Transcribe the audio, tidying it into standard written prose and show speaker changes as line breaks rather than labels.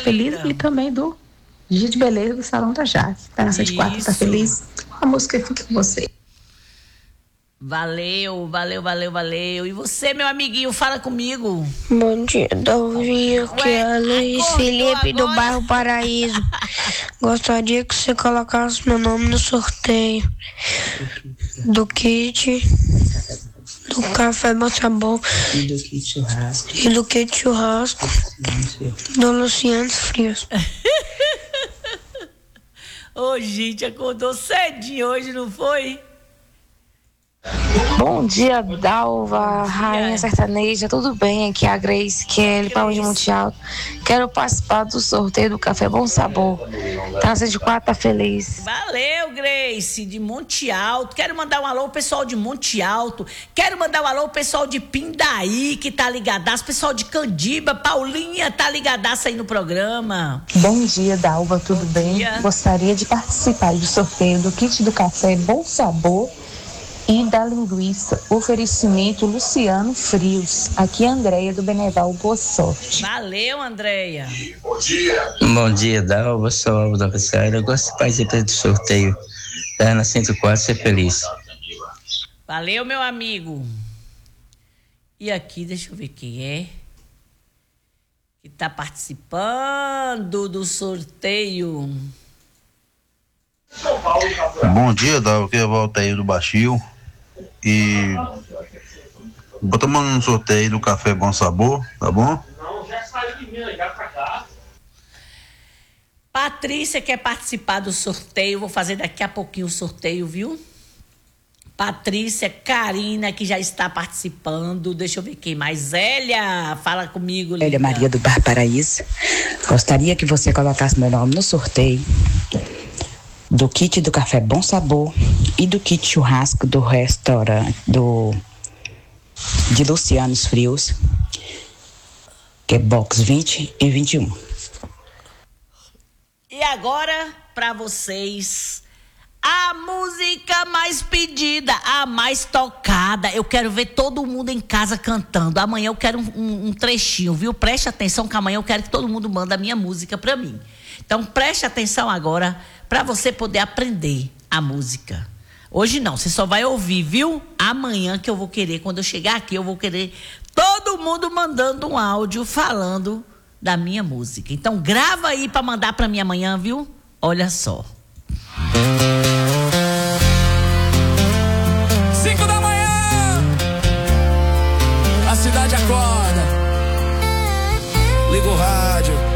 feliz e também do Dia de Beleza do Salão da Jaque. Tá nessa de 4, tá feliz? A música fica com você.
Valeu. E você, meu amiguinho, fala comigo.
Bom dia, Dalvinho. Aqui é a Luiz Felipe do bairro Paraíso. Gostaria que você colocasse meu nome no sorteio do kit, do café Bom Sabor
e do kit churrasco.
Do Luciano Frios.
Ô, gente, acordou cedinho hoje, não foi?
Bom dia, Dalva, Rainha Sertaneja, tudo bem? Aqui é a Grace Kelly, Palma de Monte Alto. Quero participar do sorteio do Café Bom Sabor. Tá na 104, tá feliz.
Valeu, Grace, de Monte Alto. Quero mandar um alô ao pessoal de Monte Alto. Quero mandar um alô ao pessoal de Pindaí, que tá ligadaço. Pessoal de Candiba, Paulinha, tá ligadaço aí no programa.
Bom dia, Dalva, tudo bem? Gostaria de participar do sorteio do kit do Café Bom Sabor e da linguiça, oferecimento Luciano Frios. Aqui é a Andréia do Beneval, boa sorte.
Valeu, Andréia.
Bom dia, Dalva, sou o Alvo da Pescara. Eu gosto de participar do sorteio da Ana 104, ser feliz.
Valeu, meu amigo. E aqui, deixa eu ver quem é que tá participando do sorteio.
Bom dia, Dalva, aqui é o Valteir do Baixio. E botamos um sorteio do Café Bom Sabor, tá bom?
Não, já saiu de mim, já pra cá.
Patrícia quer participar do sorteio, vou fazer daqui a pouquinho o sorteio, viu? Patrícia, Karina, que já está participando, deixa eu ver quem mais. Zélia, fala comigo.
Zélia Maria do Bar Paraíso. Gostaria que você colocasse meu nome no sorteio do kit do Café Bom Sabor e do kit churrasco do restaurante de Lucianos Frios, que é box 20 e 21.
E agora, para vocês, a música mais pedida, a mais tocada. Eu quero ver todo mundo em casa cantando. Amanhã eu quero um trechinho, viu? Preste atenção que amanhã eu quero que todo mundo manda a minha música para mim. Então preste atenção agora para você poder aprender a música. Hoje não, você só vai ouvir, viu? Amanhã que eu vou querer, quando eu chegar aqui, eu vou querer todo mundo mandando um áudio falando da minha música. Então grava aí para mandar para mim amanhã, viu? Olha só.